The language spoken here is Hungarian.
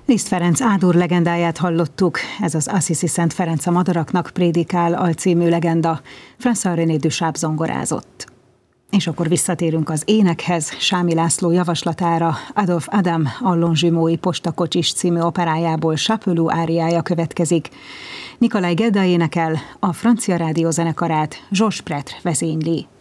Liszt Ferenc Ádur legendáját hallottuk, ez az Assisi Szent Ferenc a madaraknak prédikál alcímű legenda. François René Duchaps zongorázott. És akkor visszatérünk az énekhez, Sámi László javaslatára. Adolphe Adam a Longjumeau-i Postakocsis című operájából Chapeloud áriája következik. Nikolaj Gedda énekel, a francia rádió zenekarát Georges Prêtre vezényli.